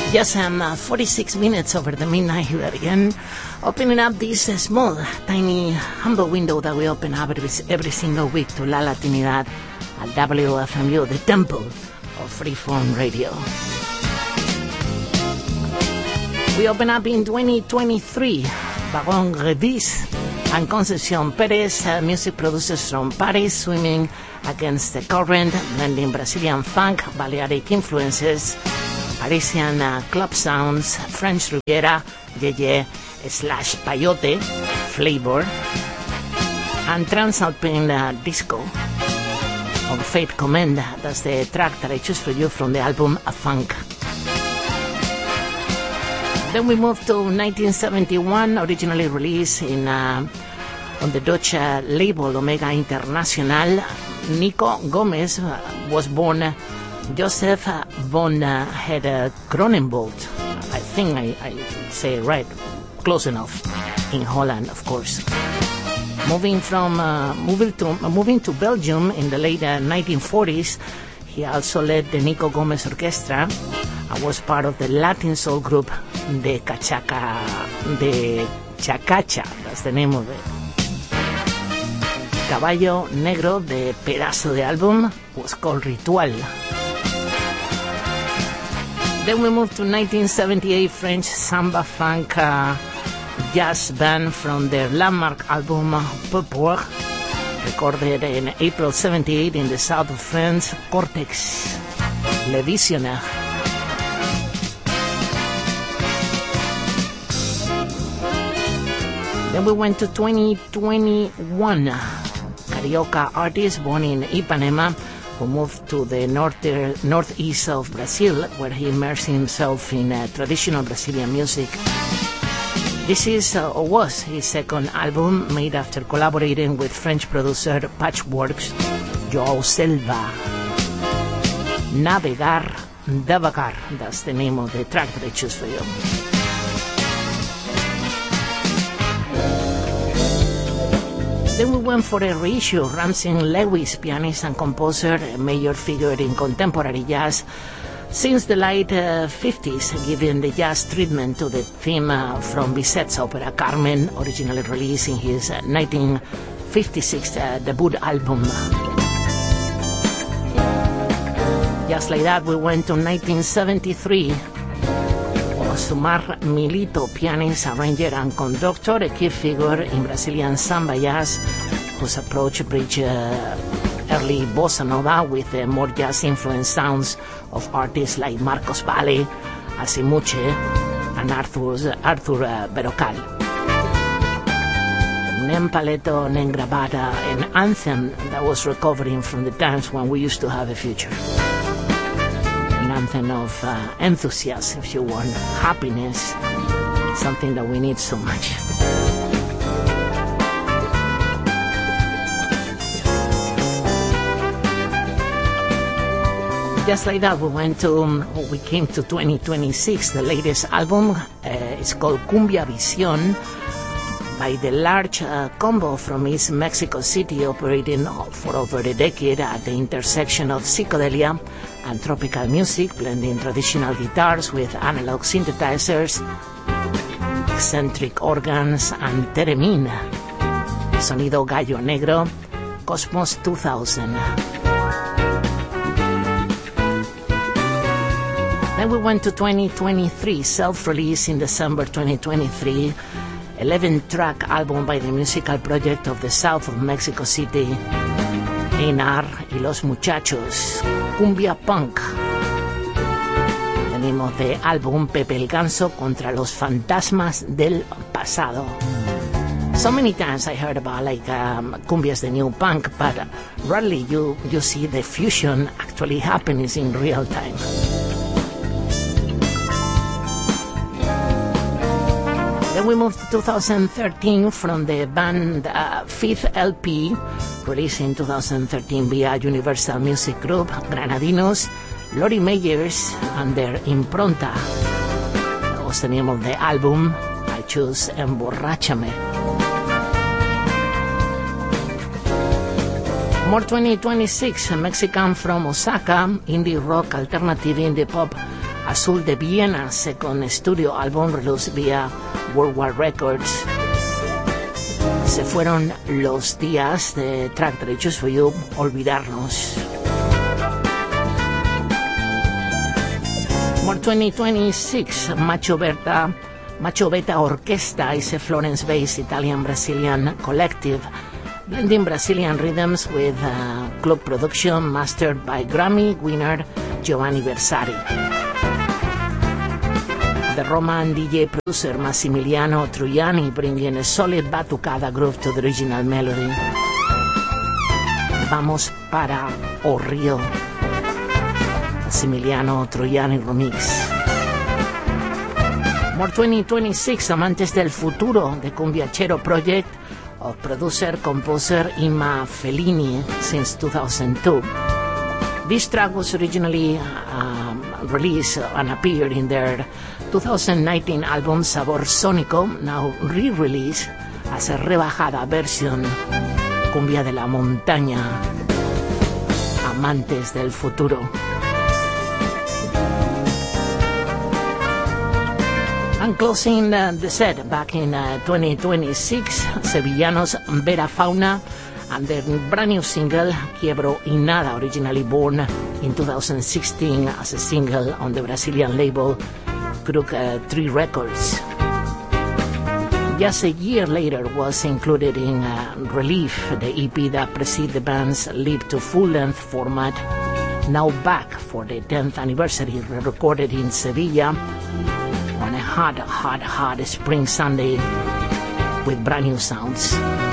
Yes, I'm 46 minutes over the midnight here again, opening up this small, tiny, humble window that we open up every single week to La Latinidad at WFMU, the temple of freeform radio. We open up in 2023, Vagon Redis and Concepcion Perez, music producers from Paris, swimming against the current, blending Brazilian funk, Balearic influences, Parisian club sounds, French Riviera, Yeye / Payote flavor, and Transalpine disco of Fate Command. That's the track that I choose for you from the album A Funk. Then we move to 1971, originally released on the Dutch label Omega International. Nico Gomez was born Joseph von Heder Cronenbold. I think I say it right, close enough, in Holland, of course. Moving to Belgium in the late 1940s, he also led the Nico Gomez Orchestra and was part of the Latin soul group de Chacacha, that's the name of it. Caballo Negro, the pedazo de album, was called Ritual. Then we move to 1978, French samba funk jazz band from their landmark album Purpur, recorded in April 78 in the south of France, Cortex, Le Visionnaire. Then we went to 2021, Carioca artist born in Ipanema, who moved to the northeast of Brazil, where he immersed himself in traditional Brazilian music. This is or was his second album, made after collaborating with French producer Patchworks, João Selva. Navegar Devagar, that's the name of the track that I choose for you. Then we went for a reissue. Ramsey Lewis, pianist and composer, a major figure in contemporary jazz since the late 50s, giving the jazz treatment to the theme from Bizet's opera Carmen, originally released in his 1956 debut album. Just like that, we went to 1973. Osmar Milito, pianist, arranger, and conductor, a key figure in Brazilian samba jazz, whose approach bridged early bossa nova with the more jazz-influenced sounds of artists like Marcos Valle, Asimuche, and Arthur Berocal. Nempaleto Nengrabada, an anthem that was recovering from the times when we used to have a future. Anthem of enthusiasm, if you want, happiness, something that we need so much. Just like that, we came to 2026, the latest album. It's called Cumbia Visión, by the large combo from East Mexico City, operating for over a decade at the intersection of psychedelia and tropical music, blending traditional guitars with analog synthesizers, eccentric organs, and theremin. Sonido Gallo Negro, Cosmos 2000. Then we went to 2023, self-release in December 2023, 11-track album by the musical project of the south of Mexico City, Einar y los Muchachos, Cumbia Punk. The name of the album, Pepe el Ganso contra los fantasmas del pasado. So many times I heard about cumbia's the new punk, but rarely you see the fusion actually happening in real time. Then we moved to 2013 from the band fifth LP, released in 2013 via Universal Music Group, Granadinos, Lori Meyers, and their Impronta. That was the name of the album. I choose Emborráchame. More 2026, a Mexican from Osaka, indie rock, alternative indie pop Azul de Viena, second studio album released via Worldwide Records. Se fueron los días de track that I Choose For You, olvidarnos. More 2026, Macho Beta Orchestra is a Florence-based Italian-Brazilian collective blending Brazilian rhythms with club production mastered by Grammy winner Giovanni Versari. The Roman DJ producer Massimiliano Truiani bringing a solid batucada groove to the original melody. Vamos para O Rio. Massimiliano Truiani remix. More 2026, Amantes del Futuro, the Cumbiachero project of producer-composer Ima Fellini since 2002. This track was originally released and appeared in their 2019 album Sabor Sónico, now re-released as a rebajada version, Cumbia de la Montaña, Amantes del Futuro. And closing the set back in 2026, Sevillanos Vera Fauna and their brand new single Quiebro y Nada, originally born in 2016 as a single on the Brazilian label Crook 3 Records. Just a year later was included in Relief, the EP that preceded the band's leap to full-length format, now back for the 10th anniversary, recorded in Sevilla on a hot spring Sunday with brand new sounds.